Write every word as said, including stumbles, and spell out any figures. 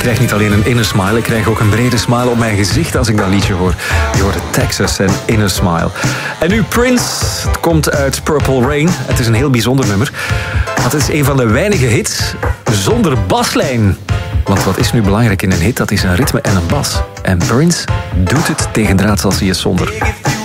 krijg niet alleen een inner smile, ik krijg ook een brede smile op mijn gezicht als ik dat liedje hoor. Je hoort Texas en Inner Smile. En nu Prince, het komt uit Purple Rain. Het is een heel bijzonder nummer. Het is een van de weinige hits zonder baslijn. Want wat is nu belangrijk in een hit? Dat is een ritme en een bas. En Prince doet het tegendraads als hij is zonder.